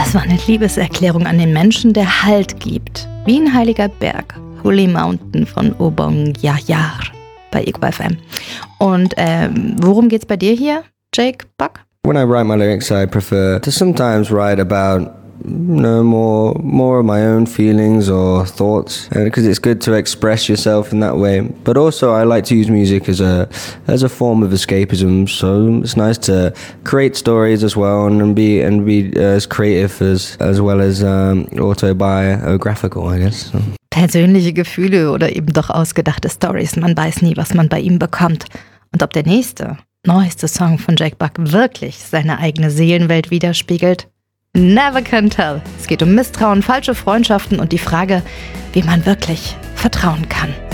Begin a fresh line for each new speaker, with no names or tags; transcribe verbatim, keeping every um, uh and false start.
Das war eine Liebeserklärung an den Menschen, der Halt gibt. Wie ein heiliger Berg. Holy Mountain von Obong Yayar bei Ego F M. Und ähm, worum geht's bei dir hier, Jake Buck?
When I write my lyrics, I prefer to sometimes write about, you know, more more of my own feelings or thoughts, because it's good to express yourself in that way. But also, I like to use music as a as a form of escapism. So it's nice to create stories as well and be and be as creative as as well as um, autobiographical, I guess. So.
Persönliche Gefühle oder eben doch ausgedachte Stories. Man weiß nie, was man bei ihm bekommt. Und ob der nächste, neueste Song von Jake Buck wirklich seine eigene Seelenwelt widerspiegelt? Never can tell. Es geht um Misstrauen, falsche Freundschaften und die Frage, wie man wirklich vertrauen kann.